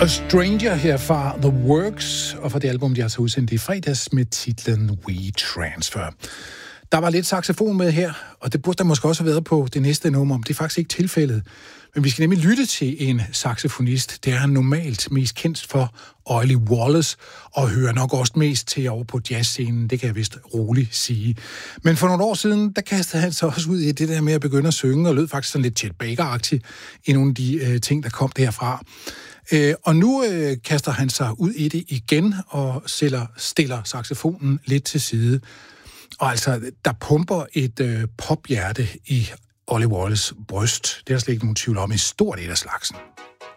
A Stranger her fra The Works, og fra det album, de har så udsendt i fredags med titlen We Transfer. Der var lidt saxofon med her, og det burde der måske også have været på det næste nummer, men det er faktisk ikke tilfældet. Men vi skal nemlig lytte til en saxofonist. Det er han normalt mest kendt for, Oily Wallace, og hører nok også mest til over på jazzscenen, det kan jeg vist roligt sige. Men for nogle år siden, der kastede han sig også ud i det der med at begynde at synge, og lød faktisk sådan lidt Chet Baker-agtigt i nogle af de ting, der kom derfra. Og nu kaster han sig ud i det igen og stiller saxofonen lidt til side. Og altså, der pumper et pophjerte i Oily Wallaces bryst. Det er der slet ikke nogen tvivl om, i stort et af slagsen.